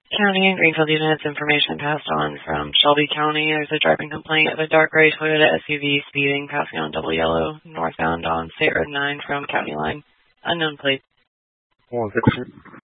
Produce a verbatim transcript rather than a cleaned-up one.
County and Greenfield units, information passed on from Shelby County. There's a driving complaint of a dark gray Toyota S U V speeding, passing on double yellow, northbound on State Road nine from County Line. Unknown plate. One six.